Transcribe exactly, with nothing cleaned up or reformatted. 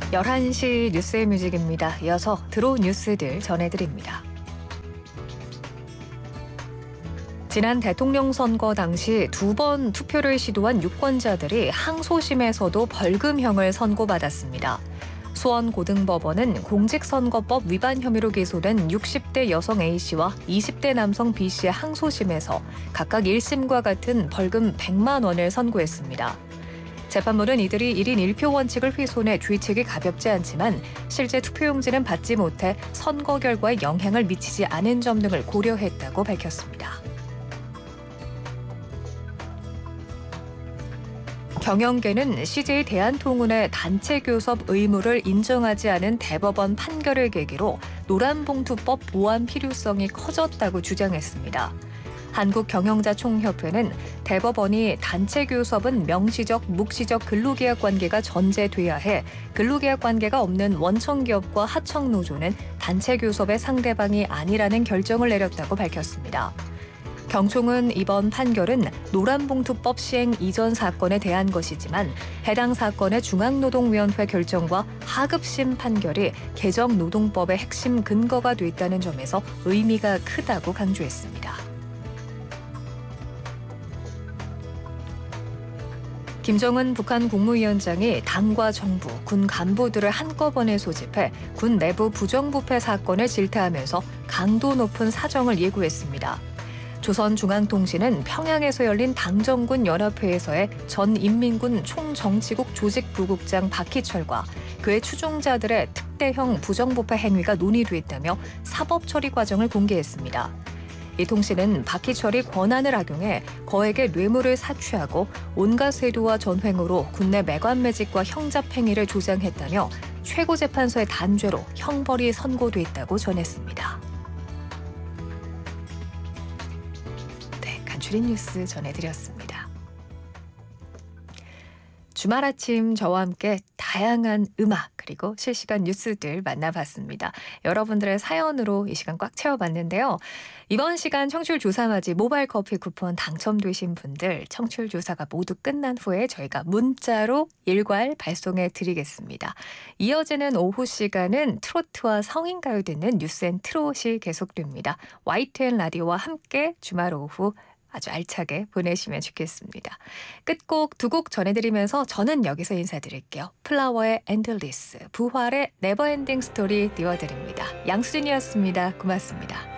열한 시 뉴스의 뮤직입니다. 이어서 들어온 뉴스들 전해드립니다. 지난 대통령 선거 당시 두 번 투표를 시도한 유권자들이 항소심에서도 벌금형을 선고받았습니다. 수원고등법원은 공직선거법 위반 혐의로 기소된 육십 대 여성 A씨와 이십 대 남성 B씨의 항소심에서 각각 일 심과 같은 벌금 백만 원을 선고했습니다. 재판부는 이들이 일 인 일 표 원칙을 훼손해 죄책이 가볍지 않지만 실제 투표용지는 받지 못해 선거 결과에 영향을 미치지 않은 점 등을 고려했다고 밝혔습니다. 경영계는 씨제이 대한통운의 단체 교섭 의무를 인정하지 않은 대법원 판결을 계기로 노란봉투법 보완 필요성이 커졌다고 주장했습니다. 한국경영자총협회는 대법원이 단체 교섭은 명시적, 묵시적 근로계약 관계가 전제돼야 해 근로계약 관계가 없는 원청기업과 하청노조는 단체 교섭의 상대방이 아니라는 결정을 내렸다고 밝혔습니다. 경총은 이번 판결은 노란봉투법 시행 이전 사건에 대한 것이지만 해당 사건의 중앙노동위원회 결정과 하급심 판결이 개정노동법의 핵심 근거가 됐다는 점에서 의미가 크다고 강조했습니다. 김정은 북한 국무위원장이 당과 정부, 군 간부들을 한꺼번에 소집해 군 내부 부정부패 사건을 질타하면서 강도 높은 사정을 예고했습니다. 조선중앙통신은 평양에서 열린 당정군 연합회에서의 전 인민군 총정치국 조직부국장 박희철과 그의 추종자들의 특대형 부정부패 행위가 논의됐다며 사법처리 과정을 공개했습니다. 이 통신은 박희철이 권한을 악용해 거액의 뇌물을 사취하고 온갖 세도와 전횡으로 군내 매관매직과 형잡행위를 조장했다며 최고재판소의 단죄로 형벌이 선고됐다고 전했습니다. 네, 간추린 뉴스 전해드렸습니다. 주말 아침 저와 함께 다양한 음악 그리고 실시간 뉴스들 만나봤습니다. 여러분들의 사연으로 이 시간 꽉 채워봤는데요. 이번 시간 청취율 조사맞이 모바일 커피 쿠폰 당첨되신 분들 청취율 조사가 모두 끝난 후에 저희가 문자로 일괄 발송해 드리겠습니다. 이어지는 오후 시간은 트로트와 성인가요 듣는 뉴스앤트롯이 계속됩니다. 와이티엔 라디오와 함께 주말 오후 아주 알차게 보내시면 좋겠습니다. 끝곡 두 곡 전해드리면서 저는 여기서 인사드릴게요. 플라워의 엔들리스, 부활의 네버엔딩 스토리 띄워드립니다. 양수진이었습니다. 고맙습니다.